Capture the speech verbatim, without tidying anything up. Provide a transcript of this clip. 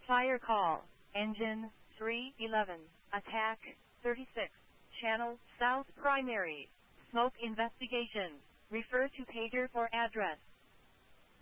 Fire call. Engine three eleven. Attack thirty-six. Channel South Primary. Smoke investigation. Refer to pager for address.